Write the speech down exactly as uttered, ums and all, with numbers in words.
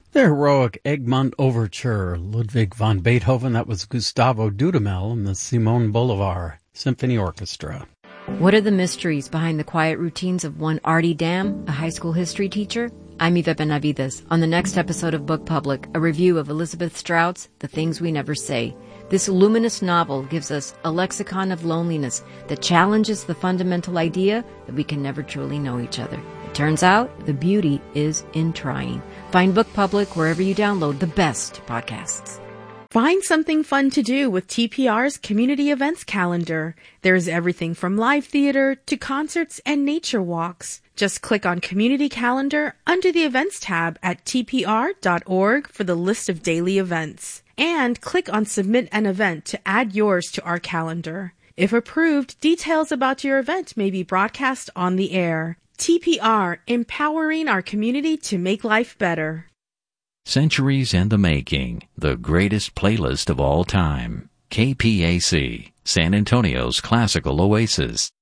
The heroic Egmont Overture, Ludwig van Beethoven. That was Gustavo Dudamel and the Simone Bolivar Symphony Orchestra. What are the mysteries behind the quiet routines of one Artie Dam, a high school history teacher? I'm Eva Benavides. On the next episode of Book Public, a review of Elizabeth Strout's The Things We Never Say. This luminous novel gives us a lexicon of loneliness that challenges the fundamental idea that we can never truly know each other. It turns out the beauty is in trying. Find Book Public wherever you download the best podcasts. Find something fun to do with T P R's community events calendar. There's everything from live theater to concerts and nature walks. Just click on Community Calendar under the Events tab at T P R dot org for the list of daily events. And click on Submit an Event to add yours to our calendar. If approved, details about your event may be broadcast on the air. T P R, empowering our community to make life better. Centuries in the Making, the greatest playlist of all time. K P A C, San Antonio's classical oasis.